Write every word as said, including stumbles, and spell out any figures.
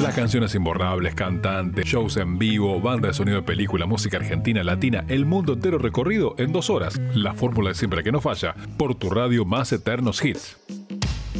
Las canciones imborrables, cantantes, shows en vivo, banda de sonido de película, música argentina, latina, el mundo entero recorrido en dos horas. La fórmula de siempre que no falla, por tu radio más eternos hits.